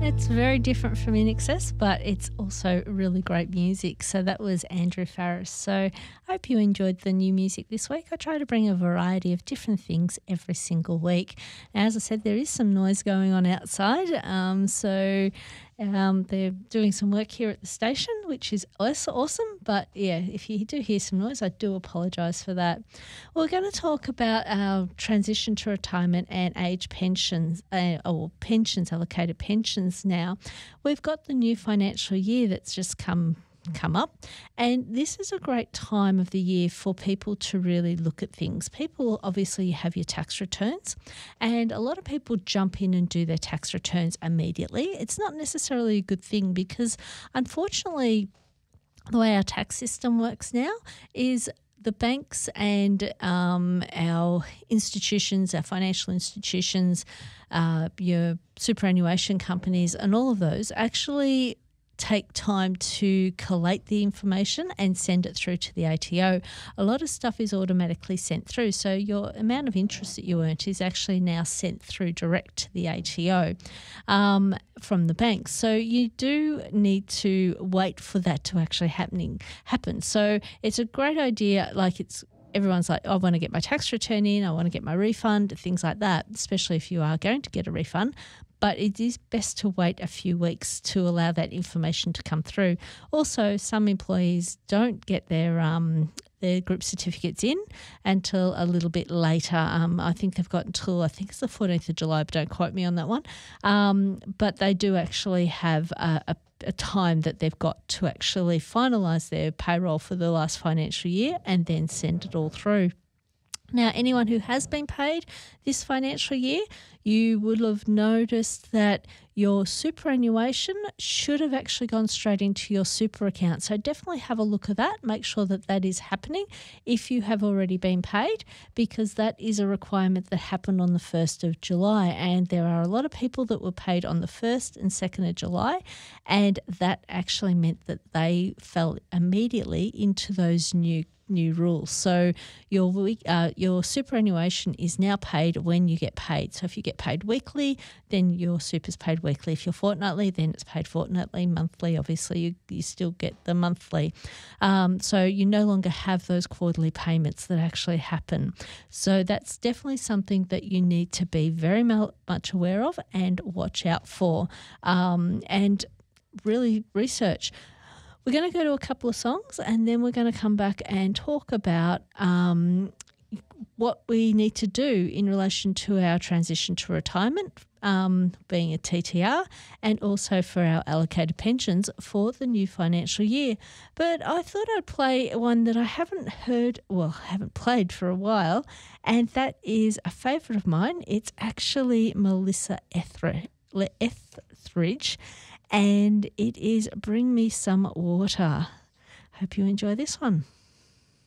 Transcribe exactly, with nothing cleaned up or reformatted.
It's very different from In Excess, but it's also really great music. So that was Andrew Farriss. So I hope you enjoyed the new music this week. I try to bring a variety of different things every single week. Now, as I said, there is some noise going on outside. Um, so um, they're doing some work here at the station, which is also awesome. But yeah, if you do hear some noise, I do apologise for that. We're going to talk about our transition to retirement and age pensions, uh, or pensions, allocated pensions now. We've got the new financial year that's just come come up, and this is a great time of the year for people to really look at things. People, obviously, you have your tax returns, and a lot of people jump in and do their tax returns immediately. It's not necessarily a good thing because, unfortunately, the way our tax system works now is the banks and um, our institutions, our financial institutions, uh, your superannuation companies and all of those actually take time to collate the information and send it through to the A T O. A lot of stuff is automatically sent through, so your amount of interest that you earned is actually now sent through direct to the A T O um, from the banks. So you do need to wait for that to actually happening happen. So it's a great idea, like it's everyone's like, I want to get my tax return in, I want to get my refund, things like that, especially if you are going to get a refund. But it is best to wait a few weeks to allow that information to come through. Also, some employees don't get their um, their group certificates in until a little bit later. Um, I think they've got until, I think it's the fourteenth of July, but don't quote me on that one. Um, but they do actually have a, a a time that they've got to actually finalise their payroll for the last financial year and then send it all through. Now, anyone who has been paid this financial year, you would have noticed that your superannuation should have actually gone straight into your super account. So definitely have a look at that. Make sure that that is happening if you have already been paid, because that is a requirement that happened on the first of July. And there are a lot of people that were paid on the first and second of July, and that actually meant that they fell immediately into those new new rules. So your week, uh, your superannuation is now paid when you get paid. So if you get paid weekly, then your super's paid weekly. If you're fortnightly, then it's paid fortnightly. Monthly, obviously, you, you still get the monthly. Um, so you no longer have those quarterly payments that actually happen. So that's definitely something that you need to be very much aware of and watch out for, um, and really research. We're going to go to a couple of songs and then we're going to come back and talk about um, what we need to do in relation to our transition to retirement, um, being a T T R, and also for our allocated pensions for the new financial year. But I thought I'd play one that I haven't heard, well, haven't played for a while, and that is a favourite of mine. It's actually Melissa Etheridge. Etheridge and it is Bring Me Some Water. Hope you enjoy this one.